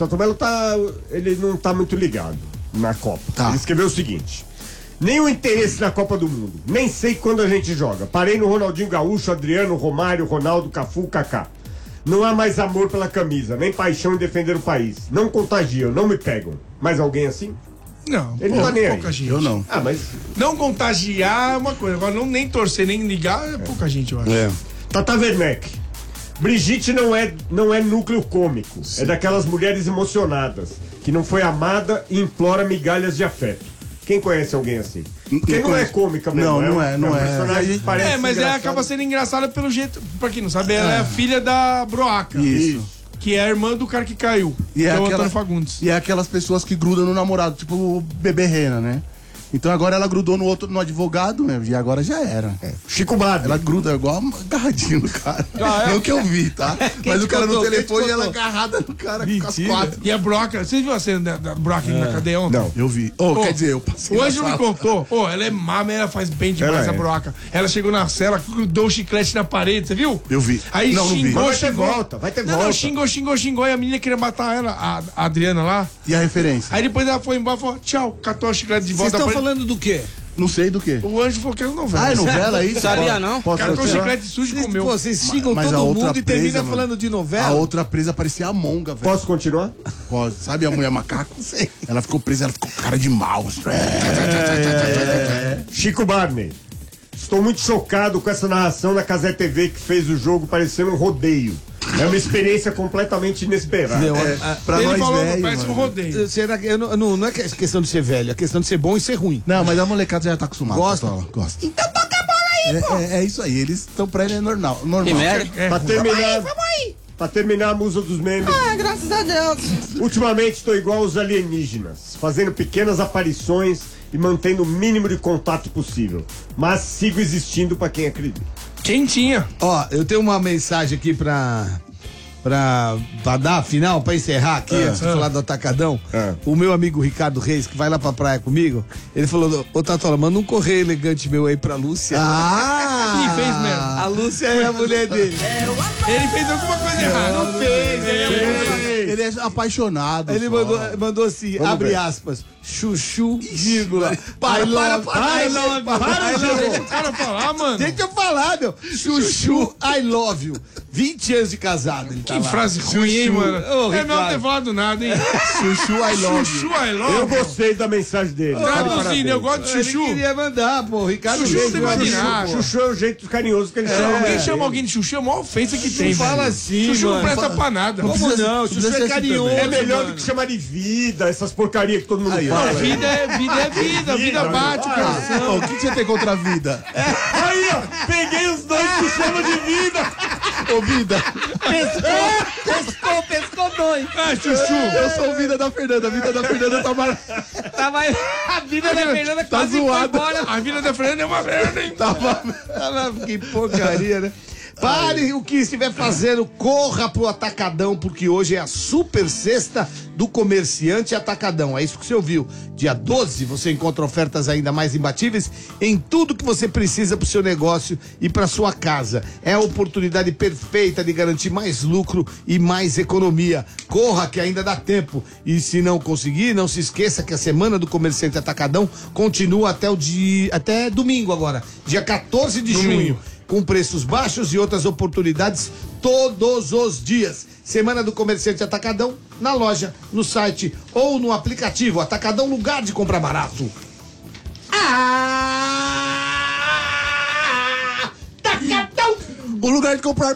Celton Mello ele não tá muito ligado na Copa. Tá. Ele escreveu o seguinte: nenhum interesse na Copa do Mundo. Nem sei quando a gente joga. Parei no Ronaldinho Gaúcho, Adriano, Romário, Ronaldo, Cafu, Kaká. Não há mais amor pela camisa, nem paixão em defender o país. Não contagiam, não me pegam. Mais alguém assim? Não, Ele não tá nem aí. pouca gente. Eu não. Ah, mas... Não contagiar é uma coisa, agora não nem torcer, nem ligar é pouca gente, eu acho. Tata Werneck. Brigitte não é núcleo cômico. É daquelas mulheres emocionadas, que não foi amada e implora migalhas de afeto. Quem conhece alguém assim? Porque não é cômica mesmo. Não é. Um personagem que parece Mas ela engraçado. acaba sendo engraçada pelo jeito. Pra quem não sabe, ela é a filha da Broaca. Isso. Que é a irmã do cara que caiu. E que é é o aquela- Antônio Fagundes. E é aquelas pessoas que grudam no namorado, tipo o bebê Rena, né? Então agora ela grudou no advogado, né? E agora já era. Chico Barney. Ela gruda igual agarradinho no cara. Não que eu vi, tá? Mas o cara no telefone e ela agarrada no cara com as quatro. E a Broca, vocês viram a cena da Broca na cadeia ontem? Não. Eu vi. Quer dizer, eu passei. O na Ângelo me sala. contou. Ela é má, mas ela faz bem demais Ela a é. Broca. Ela chegou na cela, grudou o chiclete na parede, você viu? Eu vi. Aí Não vi. xingou, Mas vai ter xingou. volta, vai ter Não, volta. xingou. E a menina queria matar ela, a Adriana lá. E a referência? Aí depois ela foi embora e falou, tchau, catou o chiclete de Vocês volta. estão falando do quê? Não sei do quê. O Anjo falou que era novela. Ah, é novela isso? Sabia não? Posso Catou o continuar? chiclete sujo e comeu. Vocês xingam Mas a todo outra mundo e presa, termina mano. falando de A novela. outra presa parecia a Monga, velho. Posso continuar? Pode. Sabe a mulher macaco? Sei. Ela ficou presa, ela ficou com cara de mal. Chico Barney. Estou muito chocado com essa narração da Cazé TV que fez o jogo parecendo um rodeio. É uma experiência completamente inesperada. Pra Ele nós falou, velho, parece um mano. rodeio. Será que não é questão de ser velho, é questão de ser bom e ser ruim. Não, mas a molecada já tá acostumada. Gosta? Totola. Gosta. Então toca a bola aí, pô. É isso aí, eles estão pra ele normal. Que merda. Pra terminar a musa dos memes. Ah, graças a Deus. Ultimamente estou igual aos alienígenas, fazendo pequenas aparições e mantendo o mínimo de contato possível. Mas sigo existindo pra quem acredita. Quentinha. Ó, eu tenho uma mensagem aqui pra dar a final, pra encerrar aqui, antes de falar do Atacadão. O meu amigo Ricardo Reis, que vai lá pra praia comigo, ele falou, ô Tatola, manda um correio elegante meu aí pra Lúcia. Ih, fez mesmo. A Lúcia é a mulher dele. Ele fez alguma coisa errada. Não fez. Ele é apaixonado. Ele só. mandou assim, Vamos abre ver. aspas, chuchu, vírgula, Para, I love, para, I love, Para, I love. deixa o cara falar, mano. Deixa eu falar, meu. Chuchu, I love you. 20 anos de casado, ele tá Que lá. frase ruim, hein, mano? Ô, É melhor Ricardo. ter falado nada, hein? Chuchu, I love you. Chuchu, I love. Eu gostei da mensagem dele. Tá de Traduzindo, parabéns. eu gosto de Ele chuchu. queria mandar, pô. Ricardo Chuchu Reis, você meu vai amigo, virar. pô. Chuchu é o jeito carinhoso que ele chama. Alguém chama alguém de chuchu, é a maior ofensa que tem. fala velho. assim, Chuchu não mano. presta pra nada. Como precisa- não? não Chuchu precisa é ser assim carinhoso. também. É melhor mano. do que chamar de vida, essas porcarias que todo mundo Aí, ó. fala. Vida é vida. Vida bate o coração. O que você tem contra a vida? Aí, ó, peguei os dois que chamam de vida. Ô, vida. Pescou dois. Ah, chuchu. Eu sou vida da Fernanda. A vida da Fernanda tá mais. A vida da Fernanda Tá quase foi zoada. embora. A vida da Fernanda é uma merda, hein? Que porcaria, né? Pare o que estiver fazendo, corra pro Atacadão, porque hoje é a super sexta do comerciante Atacadão. É isso que você ouviu. Dia 12 você encontra ofertas ainda mais imbatíveis em tudo que você precisa pro seu negócio e pra sua casa. É a oportunidade perfeita de garantir mais lucro e mais economia. Corra que ainda dá tempo. E se não conseguir, não se esqueça que a semana do comerciante Atacadão continua até domingo agora, dia 14 de junho. Com preços baixos e outras oportunidades todos os dias. Semana do Comerciante Atacadão, na loja, no site ou no aplicativo. Atacadão, lugar de comprar barato. Atacadão! O lugar de comprar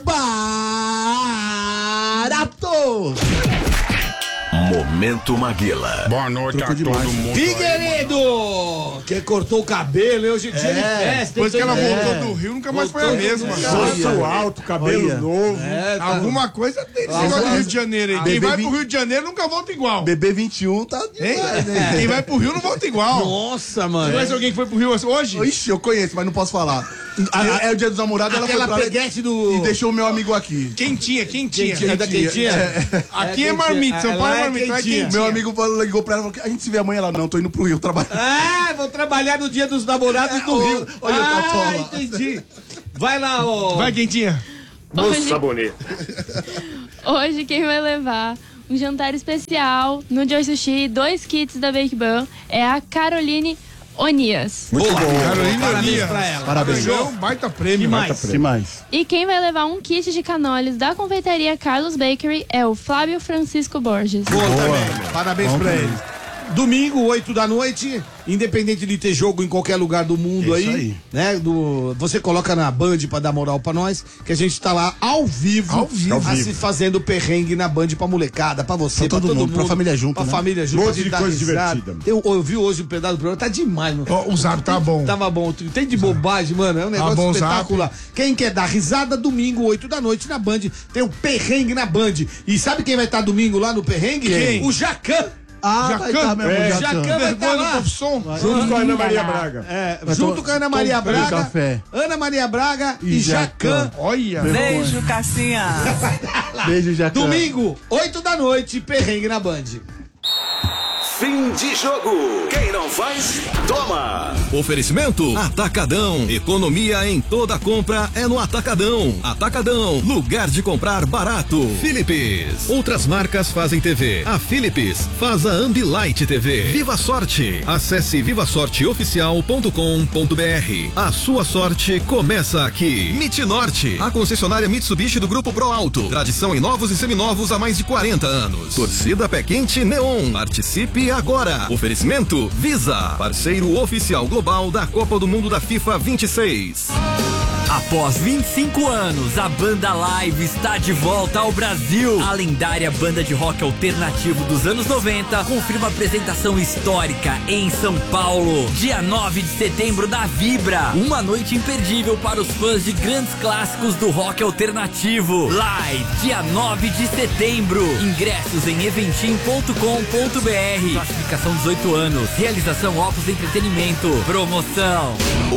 barato. Momento Maguila. Boa noite a todo mundo. Figueiredo! Que cortou o cabelo, hoje é dia de festa. Depois que ela hein? voltou do Rio, nunca mais foi a mesma. Salto alto, cabelo Olha. novo. Alguma coisa tem nesse negócio do Rio de Janeiro aí. Quem Bebê vai vinte- pro Rio de Janeiro nunca volta igual. Bebê 21 tá. Hein? Quem vai pro Rio não volta igual. Nossa, mano. Conhece alguém que foi pro Rio hoje? Ixi, eu conheço, mas não posso falar. É o dia dos namorados, ela foi Aquela pra lá peguete do... e deixou o meu amigo aqui. Quentinha. É da quentinha? Aqui é marmita, São Paulo é marmita, lá é quentinha. Meu amigo ligou pra ela e falou: a gente se vê amanhã. Ela, não, tô indo pro Rio trabalhar. Ah, vou trabalhar no dia dos namorados do Rio. olha o Tatola. Entendi. Vai lá, ó. Vai, quentinha. Moça bonita. Hoje quem vai levar um jantar especial no Joy Sushi, 2 kits da Bake Ban. É a Caroline Onias. Muito bom. Carolina Onias. pra ela. Parabéns. Ganhou um baita prêmio. Que mais? E quem vai levar um kit de canoles da confeitaria Carlos Bakery é o Flávio Francisco Borges. Boa também. Parabéns pra ele. Domingo, 8 da noite, independente de ter jogo em qualquer lugar do mundo É isso aí, aí. né? Você coloca na Band pra dar moral pra nós, que a gente tá lá ao vivo. Se fazendo perrengue na Band pra molecada, pra você, Pra todo mundo, pra família junto, Pra né? família junto. Monte pra de dar coisa risada. divertida. Eu vi hoje um pedaço do programa, tá demais, mano. Ó, o Zap tá bom. Tava bom. Tem de bobagem, mano. É um negócio bom, espetacular. Quem quer dar risada, domingo, 8 da noite, na Band. Tem o perrengue na Band. E sabe quem vai estar domingo lá no perrengue? Quem? O Jacan. Vai tá mesmo, Jacan vai estar Vergonha do lá. profissão. Junto com a Ana Maria Braga. Junto com a Ana Maria tomando Braga. café. Ana Maria Braga e Jacan. Olha. Beijo, Cassinha. Beijo, Jacan. Domingo, 8 da noite, perrengue na Band. Fim de jogo. Quem não faz, toma. Oferecimento Atacadão. Economia em toda compra é no Atacadão. Atacadão, lugar de comprar barato. Philips. Outras marcas fazem TV. A Philips faz a Ambilight TV. Viva Sorte. Acesse vivasorteoficial.com.br. A sua sorte começa aqui. Norte, a concessionária Mitsubishi do Grupo Pro Alto. Tradição em novos e seminovos há mais de 40 anos. Torcida Pé Quente Neon. Participe agora. Oferecimento Visa, parceiro oficial global da Copa do Mundo da FIFA 26. Após 25 anos, a banda Live está de volta ao Brasil. A lendária banda de rock alternativo dos anos 90 confirma apresentação histórica em São Paulo. Dia 9 de setembro na Vibra. Uma noite imperdível para os fãs de grandes clássicos do rock alternativo. Live, dia 9 de setembro. Ingressos em eventim.com.br. Classificação 18 anos. Realização Opus Entretenimento. Promoção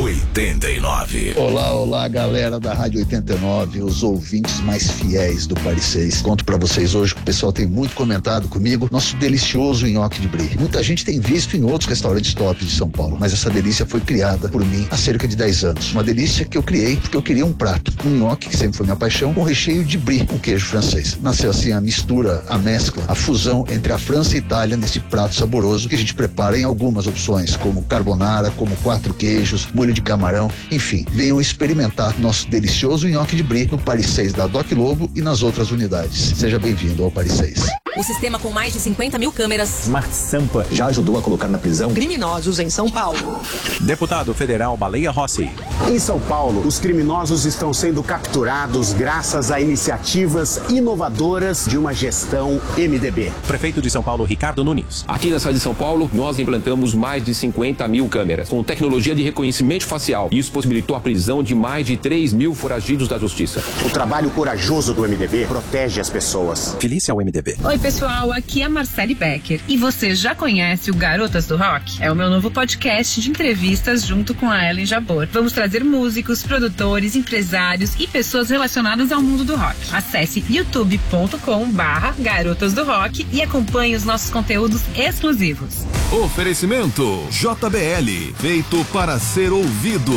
89. Olá, galera da Rádio 89, os ouvintes mais fiéis do Paris 6. Conto pra vocês hoje que o pessoal tem muito comentado comigo, nosso delicioso nhoque de brie. Muita gente tem visto em outros restaurantes tops de São Paulo, mas essa delícia foi criada por mim há cerca de 10 anos. Uma delícia que eu criei porque eu queria um prato, um nhoque, que sempre foi minha paixão, com recheio de brie, com queijo francês. Nasceu assim a mistura, a mescla, a fusão entre a França e a Itália nesse prato saboroso que a gente prepara em algumas opções, como carbonara, como 4 queijos, molho de camarão, enfim, venham experimentar nosso delicioso nhoque de brie no Paris 6 da Doc Lobo e nas outras unidades. Seja bem-vindo ao Paris 6. O sistema com mais de 50 mil câmeras. Smart Sampa já ajudou a colocar na prisão Criminosos em São Paulo. Deputado Federal Baleia Rossi. Em São Paulo, os criminosos estão sendo capturados graças a iniciativas inovadoras de uma gestão MDB. Prefeito de São Paulo, Ricardo Nunes. Aqui na cidade de São Paulo, nós implantamos mais de 50 mil câmeras com tecnologia de reconhecimento facial. Isso possibilitou a prisão de mais de 3 mil foragidos da justiça. O trabalho corajoso do MDB protege as pessoas. Felice ao MDB. Oi, pessoal, aqui é a Marcele Becker. E você já conhece o Garotas do Rock? É o meu novo podcast de entrevistas junto com a Ellen Jabor. Vamos trazer músicos, produtores, empresários e pessoas relacionadas ao mundo do rock. Acesse youtube.com/Garotas do Rock e acompanhe os nossos conteúdos exclusivos. Oferecimento JBL, feito para ser ouvido.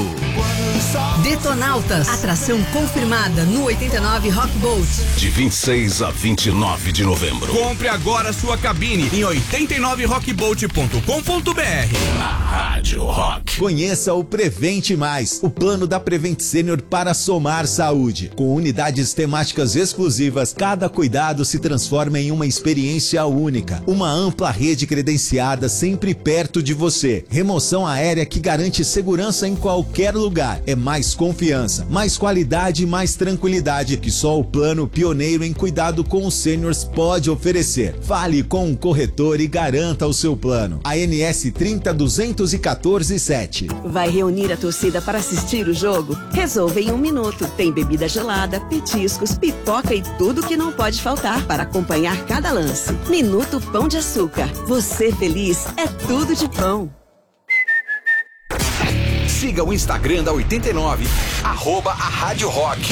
Detonautas, atração confirmada no 89 Rock Boat. De 26 a 29 de novembro. Compre agora sua cabine em 89rockboat.com.br. A Rádio Rock. Conheça o Prevente Mais, o plano da Prevent Senior para somar saúde. Com unidades temáticas exclusivas, cada cuidado se transforma em uma experiência única. Uma ampla rede credenciada sempre perto de você. Remoção aérea que garante segurança em qualquer lugar. É mais confiança, mais qualidade e mais tranquilidade que só o plano pioneiro em cuidado com os sêniors pode oferecer. Fale com um corretor e garanta o seu plano. ANS 302147. Vai reunir a torcida para assistir o jogo? Resolva em 1 minuto. Tem bebida gelada, petiscos, pipoca e tudo que não pode faltar para acompanhar cada lance. Minuto Pão de Açúcar. Você feliz é tudo de pão. Siga o Instagram da 89 @a Rádio Rock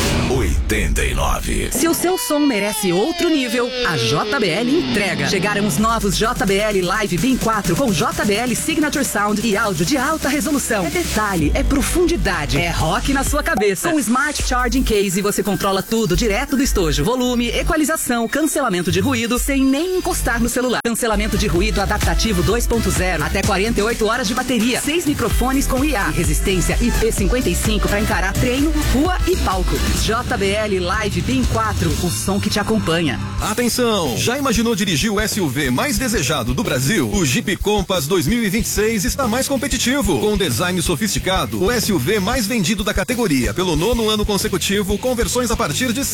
89. Se o seu som merece outro nível, a JBL entrega. Chegaram os novos JBL Live Beam 4 com JBL Signature Sound e áudio de alta resolução. É detalhe, é profundidade, é rock na sua cabeça. Com Smart Charging Case você controla tudo direto do estojo. Volume, equalização, cancelamento de ruído sem nem encostar no celular. Cancelamento de ruído adaptativo 2.0, até 48 horas de bateria. 6 microfones com IA, resistência IP55 para encarar treino, rua e palco. JBL Live Beam 4, o som que te acompanha. Atenção! Já imaginou dirigir o SUV mais desejado do Brasil? O Jeep Compass 2026 está mais competitivo. Com design sofisticado, o SUV mais vendido da categoria pelo 9º ano consecutivo, com versões a partir de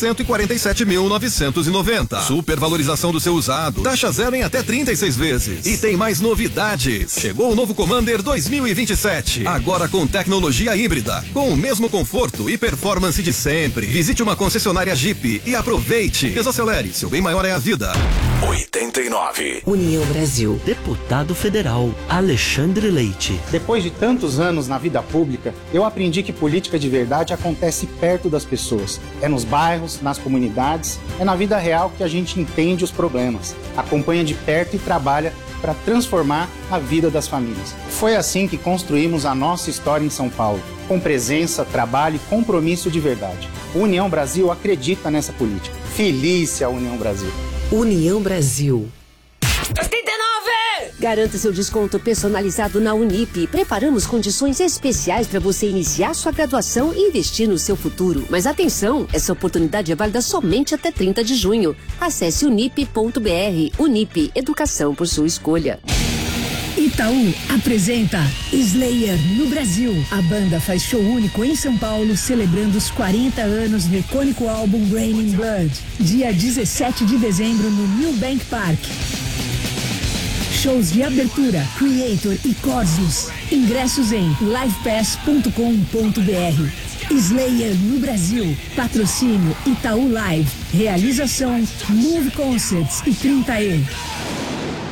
147.990. Supervalorização do seu usado, taxa zero em até 36 vezes. E tem mais novidades. Chegou o novo Commander 2027, agora com tecnologia híbrida, com o mesmo conforto e performance de sempre. Visite uma concessionária Jeep e aproveite. Desacelere, seu bem maior é a vida. 89. União Brasil. Deputado Federal Alexandre Leite. Depois de tantos anos na vida pública, eu aprendi que política de verdade acontece perto das pessoas. É nos bairros, nas comunidades, é na vida real que a gente entende os problemas, acompanha de perto e trabalha para transformar a vida das famílias. Foi assim que construímos a nossa história em São Paulo, com presença, trabalho e compromisso de verdade. O União Brasil acredita nessa política. Feliz a União Brasil. União Brasil. 89! Garanta seu desconto personalizado na Unip. Preparamos condições especiais para você iniciar sua graduação e investir no seu futuro. Mas atenção, essa oportunidade é válida somente até 30 de junho. Acesse unip.br. Unip, educação por sua escolha. Itaú apresenta Slayer no Brasil. A banda faz show único em São Paulo, celebrando os 40 anos do icônico álbum Raining Blood. Dia 17 de dezembro no New Bank Park. Shows de abertura, Creator e Corsos. Ingressos em livepass.com.br. Slayer no Brasil. Patrocínio Itaú Live. Realização Move Concerts e 30E.